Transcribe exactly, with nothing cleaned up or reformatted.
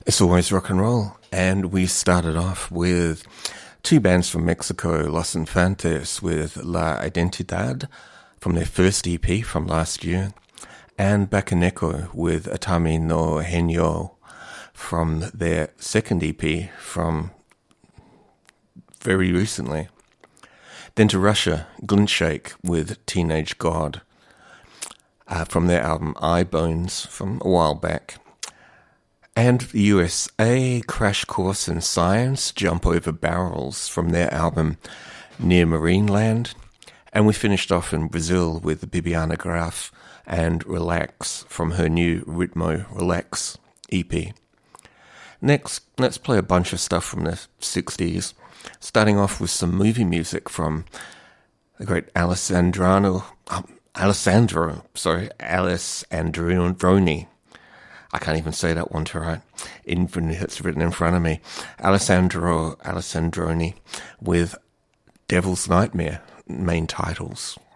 It's always rock and roll, and we started off with two bands from Mexico, Los Infantes with La Identidad from their first E P from last year, and Bacaneco with Atami no Henyo from their second E P from very recently. Then to Russia, Glintshake with Teenage God uh, from their album Eye Bones from a while back. And the U S A, Crash Course in Science, Jump Over Barrels from their album Near Marine Land. And we finished off in Brazil with Bibiana Graf and Relax from her new Ritmo Relax E P. Next, let's play a bunch of stuff from the sixties, starting off with some movie music from the great Alessandro, um, Alessandro, sorry, Alessandroni. I can't even say that one to right. It's written in front of me. Alessandro Alessandroni with Devil's Nightmare, main titles.